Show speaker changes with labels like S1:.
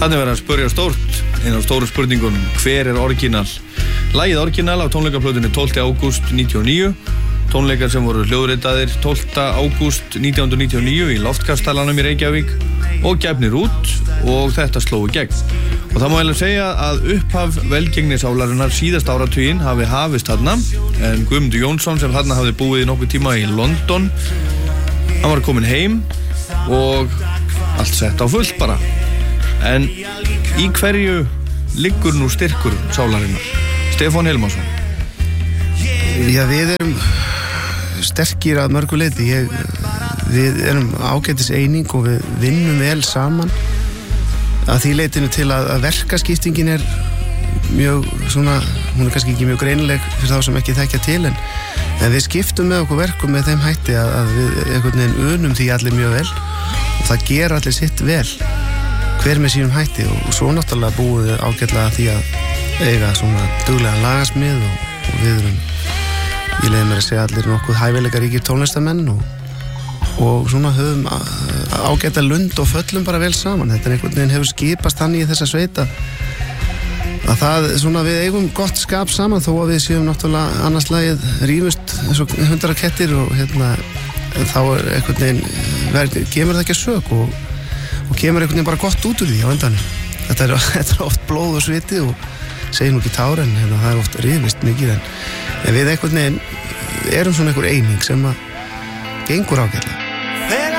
S1: Þannig verður að spyrja stórt, einn af stóru spurningunum, hver orginal? Lagið orginal á tónleikaplötunni 12. ágúst 1999, tónleikar sem voru hljóðritaðir 12. ágúst 1999 í Loftkastalanum í Reykjavík og gefnir út og þetta sló í gegn. Og það má eiginlega segja að upphaf velgengnisálarinnar síðasta áratuginn hafi hafist þarna, en Guðmundur Jónsson sem þarna hafði búið í nokkuð tíma í London, hann var komin heim og allt sett á fullt bara. En í hverju liggur nú styrkur sálarinnar? Stefán Hilmarsson.
S2: Já, við erum sterkir að mörgu leyti. Við erum ágætis eining og við vinnum vel saman. Að því leitinu til að verkaskiptingin er mjög svona, hún er kannski ekki mjög greinileg fyrir þá sem ekki þekkja til, en við skiptum með okkur verkum með þeim hætti að við einhvern veginn unum því allir mjög vel og það gera allir sitt vel, hver með sínum hætti, og svo náttúrulega búum við ágætlega því að eiga svona duglega lagasmið og við erum, ég leiði mér að segja, allir nokkuð hæfileika ríkir tónlistamenn og svona höfum ágæta lund og föllum bara vel saman. Þetta einhvern veginn hefur skipast þannig í þessa sveita að það svona við eigum gott skap saman þó að við séum náttúrulega annars lagið rífust eins og hundar og kettir og þá er einhvern veginn kemur það ekki að sök og kemur einhvern veginn bara gott út úr því á endanum. Þetta er oft blóð og sviti og segir nú ekki tár, en það er oft rifist mikið, en við einhvern veginn erum svona einhver eining sem að gengur ágætlega.